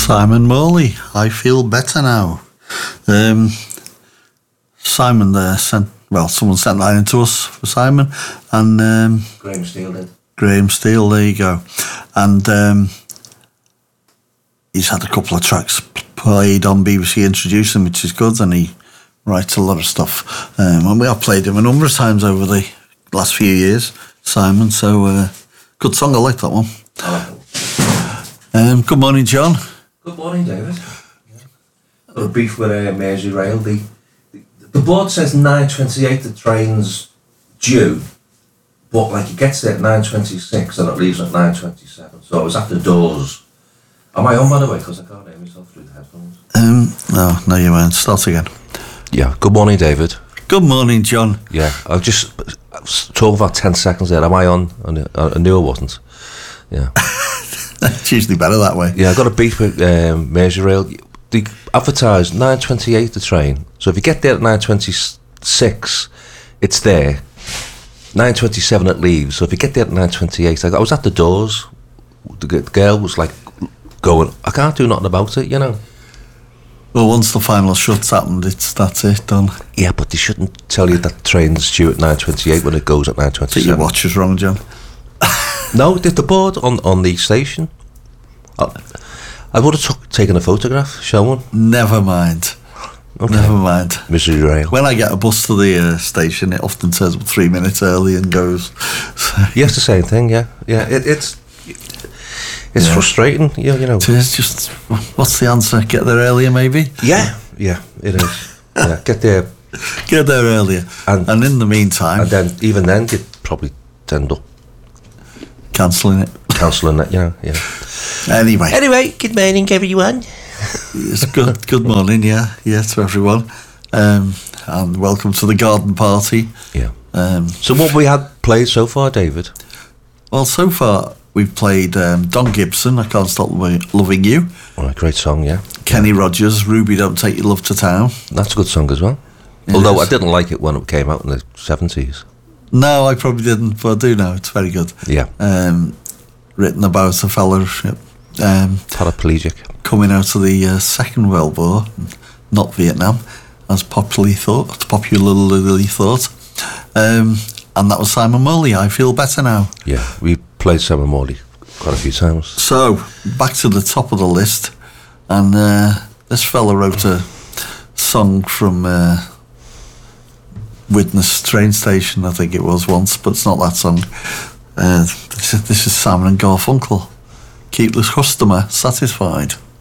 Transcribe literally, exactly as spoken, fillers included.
Simon Morley, I Feel Better Now. Um, Simon there sent, well, someone sent that in to us for Simon, and um, Graham Steele did. Graham Steele, there you go. And um, he's had a couple of tracks played on B B C Introducing, which is good, and he writes a lot of stuff. Um, and we have played him a number of times over the last few years, Simon, so uh, good song, I like that one. I like it. Um, good morning, John. Good morning, David. Yeah. Got a beef with uh, Merseyrail. The, the the board says nine twenty-eight the train's due, but like it gets there at nine twenty-six and it leaves at nine twenty-seven. So I was at the doors. Am I on, by the way? Because I can't hear myself through the headphones. Um, no, no, you weren't. Start again. Yeah, good morning, David. Good morning, John. Yeah, I was just talking about ten seconds there. Am I on? I knew I, knew I wasn't. Yeah. It's usually better that way. Yeah, I got a beef with um, Merseyrail. They advertise nine twenty-eight the train. So if you get there at nine twenty-six, it's there. nine twenty-seven it leaves. So if you get there at nine twenty-eight, I was at the doors. The girl was like going, I can't do nothing about it, you know. Well, once the final shut's happened, it's that's it, done. Yeah, but they shouldn't tell you that the train's due at nine twenty-eight when it goes at nine twenty-seven. Your watch is wrong, John. No, did the board on, on the station. I, I would have took, taken a photograph, showing. Never mind. Okay. Never mind. Merseyrail. When I get a bus to the uh, station, it often turns up three minutes early and goes. So. Yes, the same thing. Yeah, yeah. It, it's it's yeah. frustrating. You, you know. It is just. What's the answer? Get there earlier, maybe. Yeah, yeah. It is. Yeah, get there. Get there earlier, and, and in the meantime, and then even then, you'd probably end up cancelling it. Cancelling it, you know, yeah. Anyway. Anyway, good morning, everyone. It's good good morning, yeah, yeah, to everyone. Um, and welcome to the garden party. Yeah. Um, so what we had played so far, David? Well, so far we've played um, Don Gibson, I Can't Stop Loving You. Oh, great song, yeah. Kenny Rogers, Ruby Don't Take Your Love to Town. That's a good song as well. It Although is. I didn't like it when it came out in the seventies. No, I probably didn't, but I do know it's very good. Yeah. Um, written about a fella um, paraplegic coming out of the uh, Second World War, not Vietnam, as popularly thought. Popularly thought, um, and that was Simon Morley. I Feel Better Now. Yeah, we played Simon Morley quite a few times. So back to the top of the list, and uh, this fella wrote a song from. Uh, Widnes train station, I think it was once, but it's not that song. Uh, this, is, this is Simon and Garfunkel. Keep the customer satisfied.